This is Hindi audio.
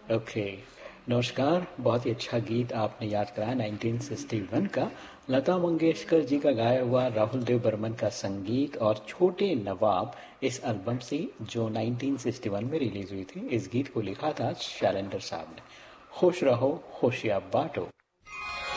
ओके। नमस्कार, बहुत ही अच्छा गीत आपने याद कराया 1961 का, लता मंगेशकर जी का गाया हुआ, राहुल देव बर्मन का संगीत और छोटे नवाब इस एल्बम से जो 1961 में रिलीज हुई थी। इस गीत को लिखा था शैलेंद्र साहब ने। खुश रहो खुशियाँ बांटो।